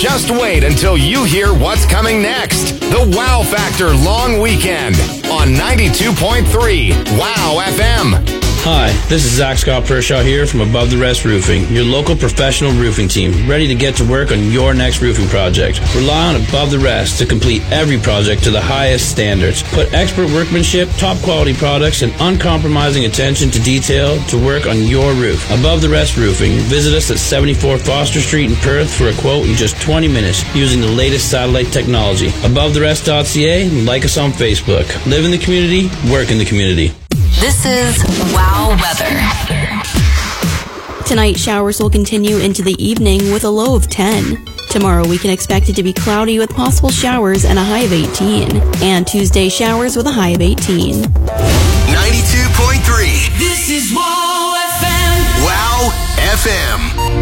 Just wait until you hear what's coming next. The Wow Factor Long Weekend on 92.3 Wow FM. Hi, this is Zach Scott Pershaw here from Above the Rest Roofing, your local professional roofing team, ready to get to work on your next roofing project. Rely on Above the Rest to complete every project to the highest standards. Put expert workmanship, top quality products, and uncompromising attention to detail to work on your roof. Above the Rest Roofing. Visit us at 74 Foster Street in Perth for a quote in just 20 minutes using the latest satellite technology. AboveTheRest.ca and like us on Facebook. Live in the community, work in the community. This is Wow Weather. Tonight, showers will continue into the evening with a low of 10. Tomorrow, we can expect it to be cloudy with possible showers and a high of 18. And Tuesday, showers with a high of 18. 92.3. This is Wow FM. Wow FM.